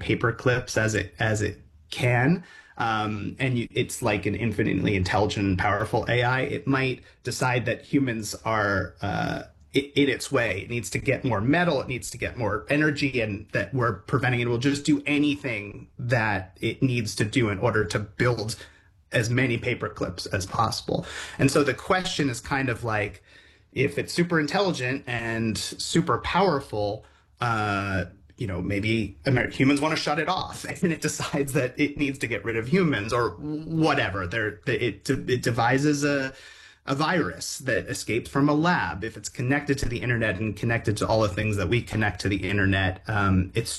paper clips as it can, it's like an infinitely intelligent and powerful AI, it might decide that humans are in its way. It needs to get more metal, it needs to get more energy, and that we're preventing it. It will just do anything that it needs to do in order to build as many paper clips as possible. And so the question is kind of like, if it's super intelligent and super powerful, maybe humans want to shut it off, and it decides that it needs to get rid of humans or whatever. It devises a virus that escapes from a lab. If it's connected to the internet and connected to all the things that we connect to the internet, it's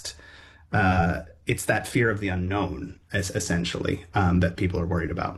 that fear of the unknown, essentially, that people are worried about.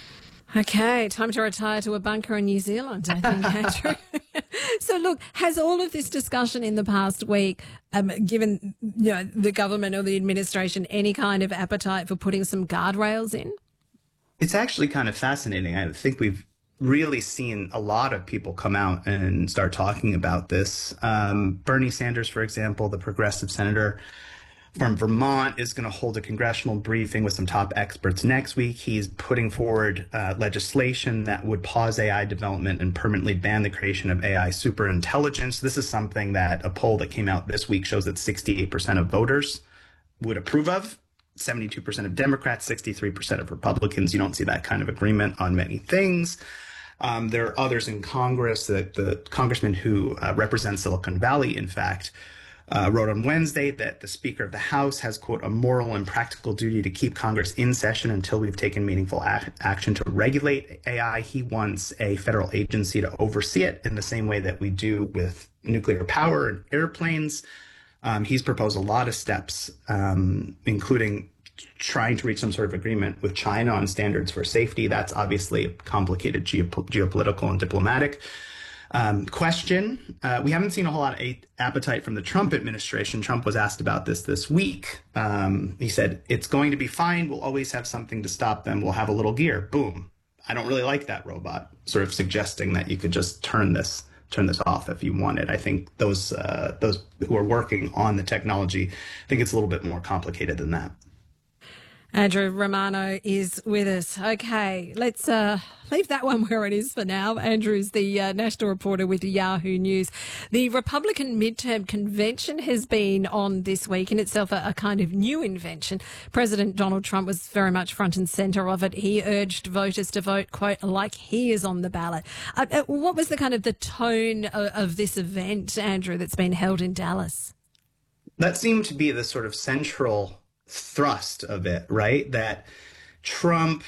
Okay, time to retire to a bunker in New Zealand, I think, Andrew. So, look, has all of this discussion in the past week given the government or the administration any kind of appetite for putting some guardrails in? It's actually kind of fascinating. I think we've really seen a lot of people come out and start talking about this. Bernie Sanders, for example, the progressive senator from Vermont, is going to hold a congressional briefing with some top experts next week. He's putting forward legislation that would pause AI development and permanently ban the creation of AI superintelligence. This is something that a poll that came out this week shows that 68% of voters would approve of. 72% of Democrats, 63% of Republicans. You don't see that kind of agreement on many things. There are others in Congress. The congressman who represents Silicon Valley, in fact, wrote on Wednesday that the Speaker of the House has, quote, a moral and practical duty to keep Congress in session until we've taken meaningful action to regulate AI. He wants a federal agency to oversee it in the same way that we do with nuclear power and airplanes. He's proposed a lot of steps, including trying to reach some sort of agreement with China on standards for safety. That's obviously a complicated geopolitical and diplomatic question. We haven't seen a whole lot of appetite from the Trump administration. Trump was asked about this week. He said, it's going to be fine. We'll always have something to stop them. We'll have a little gear. Boom. I don't really like that robot, sort of suggesting that you could just turn this off if you wanted. I think those who are working on the technology think it's a little bit more complicated than that. Andrew Romano is with us. Okay, let's leave that one where it is for now. Andrew's the national reporter with Yahoo News. The Republican midterm convention has been on this week, in itself a kind of new invention. President Donald Trump was very much front and centre of it. He urged voters to vote, quote, like he is on the ballot. What was the tone of this event, Andrew, that's been held in Dallas? That seemed to be the sort of central thrust of it, right? That Trump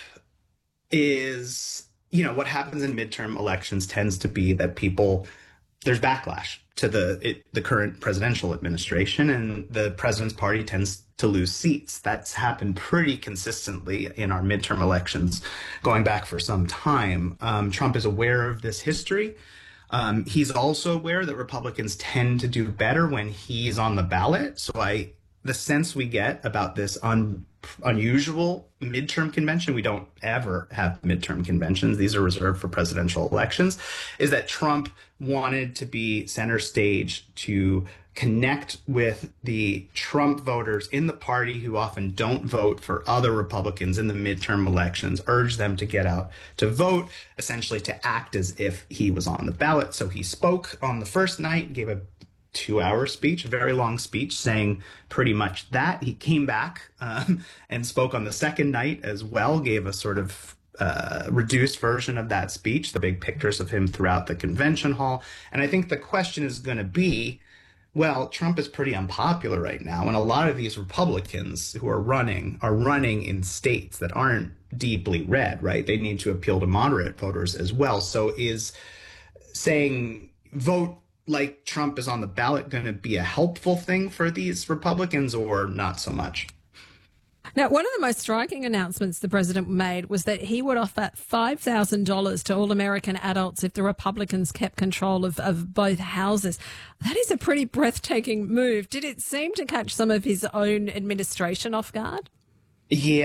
is, what happens in midterm elections tends to be that there's backlash to the current presidential administration, and the president's party tends to lose seats. That's happened pretty consistently in our midterm elections going back for some time. Trump is aware of this history. He's also aware that Republicans tend to do better when he's on the ballot. So the sense we get about this unusual midterm convention — we don't ever have midterm conventions, these are reserved for presidential elections — is that Trump wanted to be center stage to connect with the Trump voters in the party who often don't vote for other Republicans in the midterm elections, urge them to get out to vote, essentially to act as if he was on the ballot. So he spoke on the first night, gave a 2-hour speech, a very long speech, saying pretty much that. He came back and spoke on the second night as well, gave a sort of reduced version of that speech, the big pictures of him throughout the convention hall. And I think the question is going to be, well, Trump is pretty unpopular right now, and a lot of these Republicans who are running in states that aren't deeply red, right? They need to appeal to moderate voters as well. So is saying vote like Trump is on the ballot going to be a helpful thing for these Republicans, or not so much? Now, one of the most striking announcements the president made was that he would offer $5,000 to all American adults if the Republicans kept control of both houses. That is a pretty breathtaking move. Did it seem to catch some of his own administration off guard? Yeah,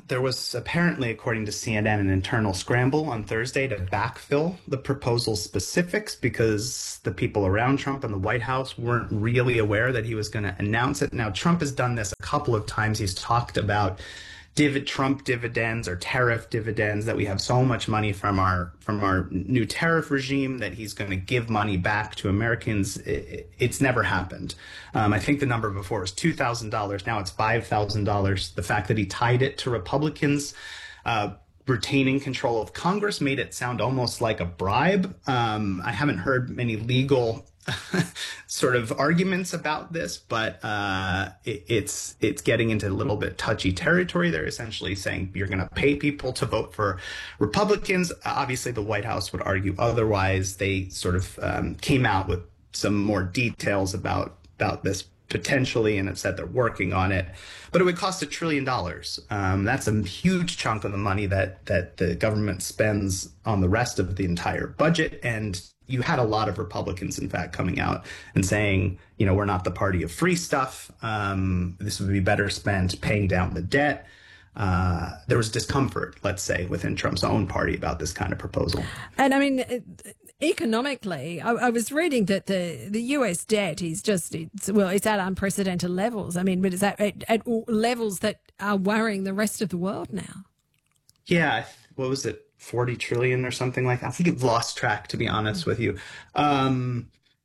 there was apparently, according to CNN, an internal scramble on Thursday to backfill the proposal's specifics because the people around Trump and the White House weren't really aware that he was going to announce it. Now, Trump has done this a couple of times. He's talked about Trump dividends or tariff dividends, that we have so much money from our new tariff regime that he's going to give money back to Americans. It's never happened. I think the number before was $2,000. Now it's $5,000. The fact that he tied it to Republicans retaining control of Congress made it sound almost like a bribe. I haven't heard many legal sort of arguments about this, but it's getting into a little bit touchy territory. They're essentially saying you're going to pay people to vote for Republicans. Obviously, the White House would argue otherwise. They sort of came out with some more details about this potentially, and it said they're working on it. But it would cost $1 trillion. That's a huge chunk of the money that the government spends on the rest of the entire budget. And you had a lot of Republicans, in fact, coming out and saying, we're not the party of free stuff. This would be better spent paying down the debt. There was discomfort, let's say, within Trump's own party about this kind of proposal. And I mean, economically, I was reading that the US debt is it's at unprecedented levels. I mean, but is that at levels that are worrying the rest of the world now? Yeah. What was it? 40 trillion or something like that. I think I've lost track, to be honest with you. The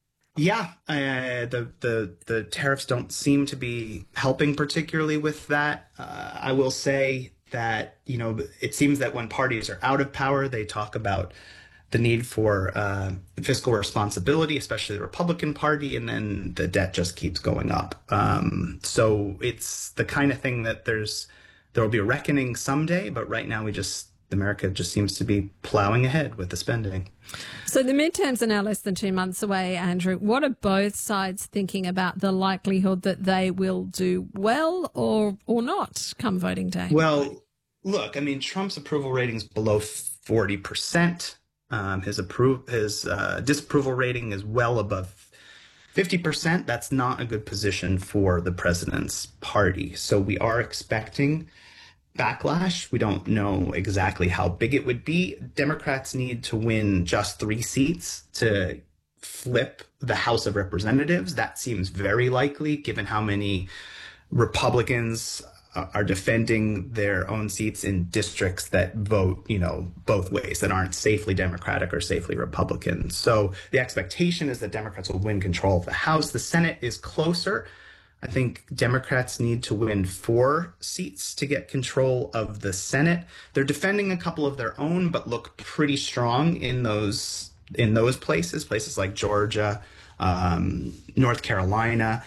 tariffs don't seem to be helping particularly with that. I will say that, it seems that when parties are out of power, they talk about the need for fiscal responsibility, especially the Republican Party, and then the debt just keeps going up. So it's the kind of thing that there will be a reckoning someday, but right now America just seems to be plowing ahead with the spending. So the midterms are now less than 2 months away, Andrew. What are both sides thinking about the likelihood that they will do well or not come voting day? Well, look, I mean, Trump's approval rating's below 40%. His disapproval rating is well above 50%. That's not a good position for the president's party. So we are expecting backlash. We don't know exactly how big it would be. Democrats need to win just 3 seats to flip the House of Representatives. That seems very likely given how many Republicans are defending their own seats in districts that vote, both ways, that aren't safely Democratic or safely Republican. So the expectation is that Democrats will win control of the House. The Senate is closer. I think Democrats need to win 4 seats to get control of the Senate. They're defending a couple of their own, but look pretty strong in those places like Georgia, North Carolina.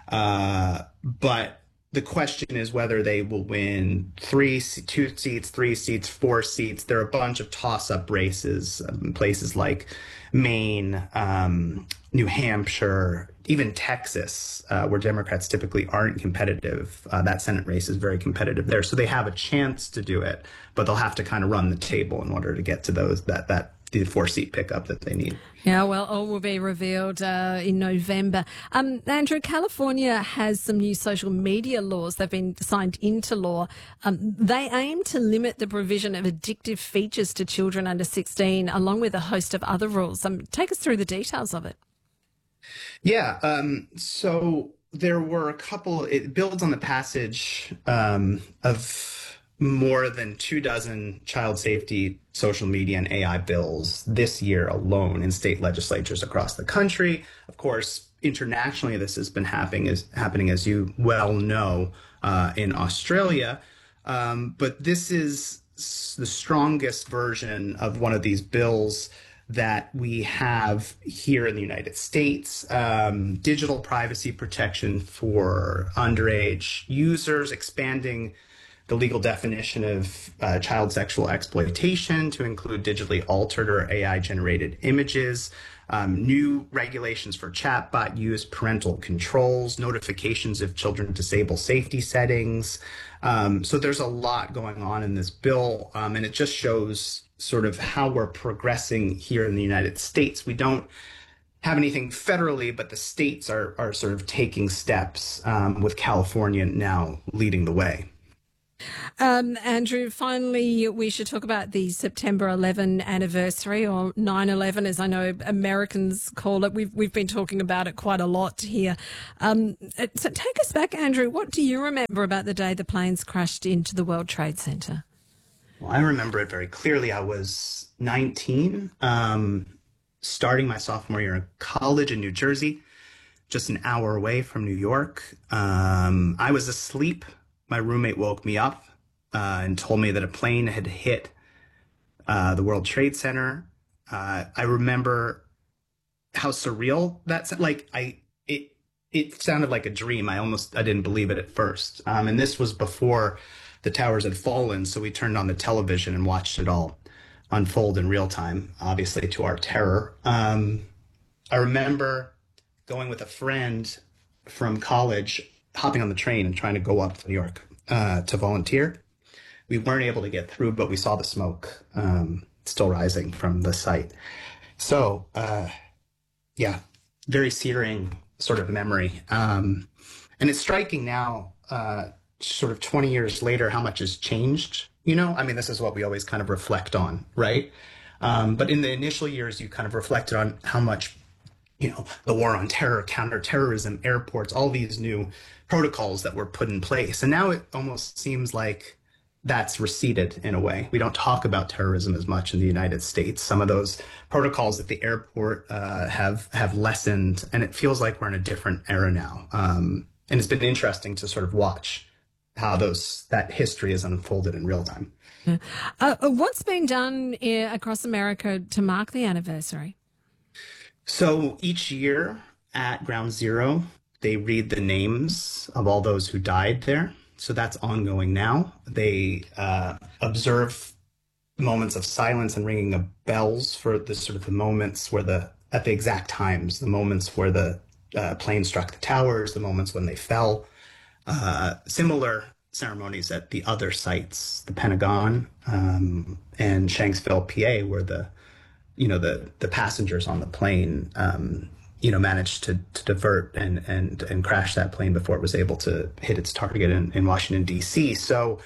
But the question is whether they will win 2 seats, 3 seats, 4 seats. There are a bunch of toss-up races in places like Maine, New Hampshire, even Texas, where Democrats typically aren't competitive. That Senate race is very competitive there. So they have a chance to do it, but they'll have to kind of run the table in order to get to the 4-seat pickup that they need. Yeah, well, all will be revealed in November. Andrew, California has some new social media laws that have been signed into law. They aim to limit the provision of addictive features to children under 16, along with a host of other rules. Take us through the details of it. Yeah, so there were a couple, it builds on the passage of more than 24 child safety, social media, and AI bills this year alone in state legislatures across the country. Of course, internationally, this has been happening, as you well know, in Australia. But this is the strongest version of one of these bills that we have here in the United States. Digital privacy protection for underage users, expanding the legal definition of child sexual exploitation to include digitally altered or AI-generated images, new regulations for chatbot use, parental controls, notifications if children disable safety settings. So there's a lot going on in this bill, and it just shows sort of how we're progressing here in the United States. We don't have anything federally, but the states are sort of taking steps, with California now leading the way. Andrew, finally, we should talk about the September 11 anniversary, or 9/11, as I know Americans call it. We've been talking about it quite a lot here. So take us back, Andrew. What do you remember about the day the planes crashed into the World Trade Center? Well, I remember it very clearly. I was 19, starting my sophomore year in college in New Jersey, just an hour away from New York. I was asleep. My roommate woke me up and told me that a plane had hit the World Trade Center. I remember how surreal it sounded like a dream. I didn't believe it at first. And this was before the towers had fallen, so we turned on the television and watched it all unfold in real time, obviously to our terror. I remember going with a friend from college, hopping on the train and trying to go up to New York to volunteer. We weren't able to get through, but we saw the smoke still rising from the site. So, yeah, very searing sort of memory. And it's striking now, sort of 20 years later, how much has changed. I mean, this is what we always kind of reflect on, right? But in the initial years, you kind of reflected on how much, the war on terror, counterterrorism, airports, all these new protocols that were put in place. And now it almost seems like that's receded in a way. We don't talk about terrorism as much in the United States. Some of those protocols at the airport have lessened, and it feels like we're in a different era now. And it's been interesting to sort of watch how that history is unfolded in real time. Yeah. What's being done across America to mark the anniversary? So each year at Ground Zero, they read the names of all those who died there. So that's ongoing now. They observe moments of silence and ringing of bells for the sort of the moments where at the exact times, the moments where the plane struck the towers, the moments when they fell. Similar ceremonies at the other sites, the Pentagon and Shanksville, PA, where the passengers on the plane managed to divert and crash that plane before it was able to hit its target in Washington, D.C. So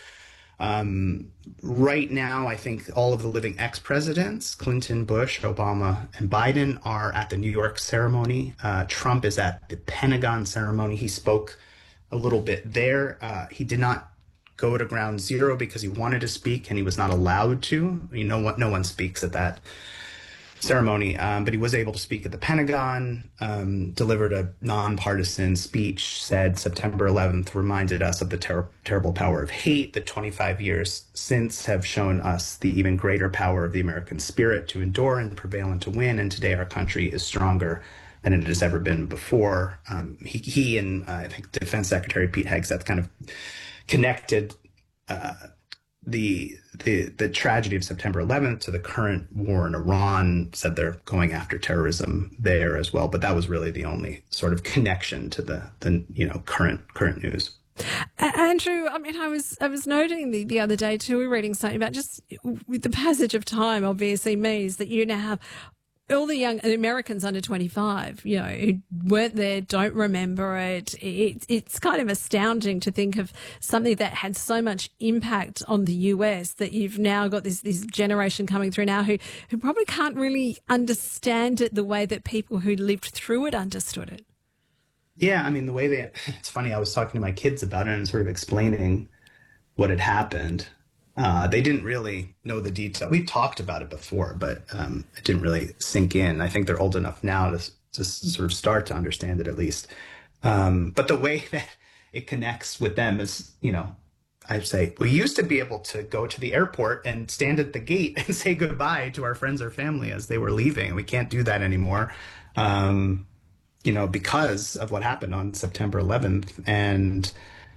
right now, I think all of the living ex-presidents, Clinton, Bush, Obama, and Biden, are at the New York ceremony. Trump is at the Pentagon ceremony. He spoke a little bit there. He did not go to Ground Zero because he wanted to speak and he was not allowed to. No one speaks at that ceremony, but he was able to speak at the Pentagon, delivered a nonpartisan speech, said September 11th reminded us of the terrible power of hate. The 25 years since have shown us the even greater power of the American spirit to endure and prevail and to win. And today our country is stronger than it has ever been before. He and I think Defense Secretary Pete Hegseth kind of connected the tragedy of September 11th to the current war in Iran, said they're going after terrorism there as well. But that was really the only sort of connection to the current news. Andrew, I mean, I was noting the other day too, we were reading something about just with the passage of time obviously means that you now have all the young Americans under 25, who weren't there, don't remember it. It's kind of astounding to think of something that had so much impact on the US that you've now got this generation coming through now who probably can't really understand it the way that people who lived through it understood it. Yeah, I mean, it's funny, I was talking to my kids about it and sort of explaining what had happened. They didn't really know the detail. We talked about it before, but it didn't really sink in. I think they're old enough now to sort of start to understand it at least. But the way that it connects with them is, I'd say we used to be able to go to the airport and stand at the gate and say goodbye to our friends or family as they were leaving. We can't do that anymore, because of what happened on September 11th. And,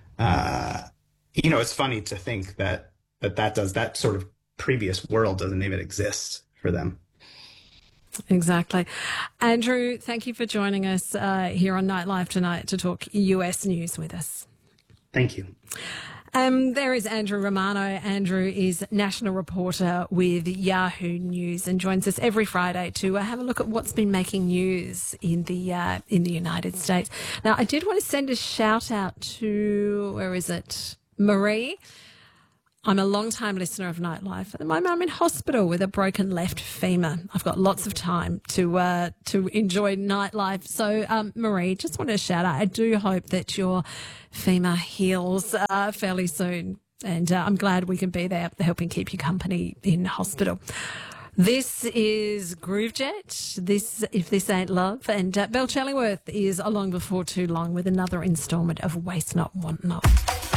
it's funny to think that that sort of previous world doesn't even exist for them. Exactly. Andrew, thank you for joining us here on Nightlife tonight to talk US news with us. Thank you. There is Andrew Romano. Andrew is national reporter with Yahoo News and joins us every Friday to have a look at what's been making news in the United States. Now, I did want to send a shout out to, Marie. I'm a long-time listener of Nightlife. At the moment, I'm in hospital with a broken left femur. I've got lots of time to enjoy Nightlife. So, Marie, just want to shout out, I do hope that your femur heals fairly soon. And I'm glad we can be there helping keep you company in hospital. This is Groovejet. If This Ain't Love. And Belle Challingworth is along before too long with another instalment of Waste Not, Want Not.